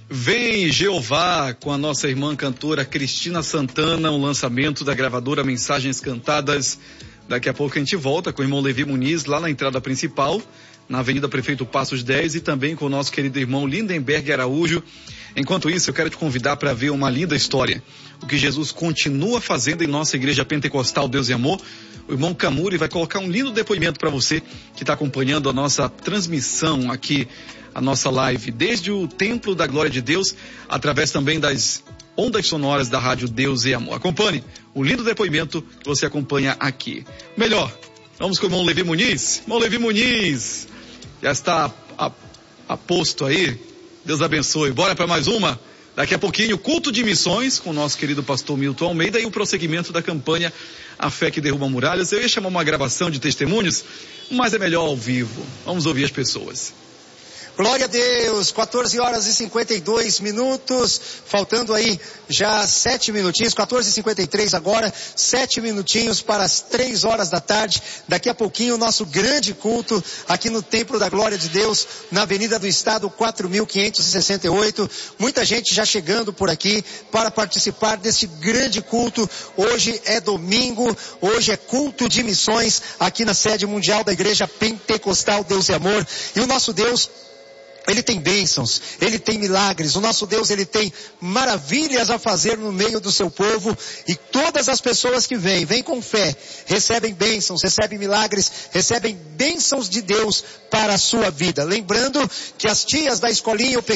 Vem Jeová, com a nossa irmã cantora Cristina Santana, o lançamento da gravadora Mensagens Cantadas. Daqui a pouco a gente volta com o irmão Levi Muniz, lá na entrada principal, na Avenida Prefeito Passos 10, e também com o nosso querido irmão Lindenberg Araújo. Enquanto isso, eu quero te convidar para ver uma linda história, o que Jesus continua fazendo em nossa igreja pentecostal Deus e Amor. O irmão Camuri vai colocar um lindo depoimento para você que está acompanhando a nossa transmissão aqui, a nossa live, desde o Templo da Glória de Deus, através também das ondas sonoras da Rádio Deus e Amor. Acompanhe o lindo depoimento que você acompanha aqui. Melhor, vamos com o irmão Levi Muniz. Irmão Levi Muniz, já está a posto aí. Deus abençoe. Bora para mais uma? Daqui a pouquinho, culto de missões com o nosso querido pastor Milton Almeida e o prosseguimento da campanha A Fé que Derruba Muralhas. Eu ia chamar uma gravação de testemunhos, mas é melhor ao vivo. Vamos ouvir as pessoas. Glória a Deus, 14 horas e 52 minutos, faltando aí já 7 minutinhos, 14h53 agora, 7 minutinhos para as 3 horas da tarde. Daqui a pouquinho o nosso grande culto aqui no Templo da Glória de Deus, na Avenida do Estado 4.568. Muita gente já chegando por aqui para participar desse grande culto. Hoje é domingo, hoje é culto de missões aqui na sede mundial da Igreja Pentecostal Deus e Amor. E o nosso Deus, Ele tem bênçãos, Ele tem milagres. O nosso Deus, Ele tem maravilhas a fazer no meio do seu povo. E todas as pessoas que vêm com fé, recebem bênçãos, recebem milagres, recebem bênçãos de Deus para a sua vida. Lembrando que as tias da escolinha, o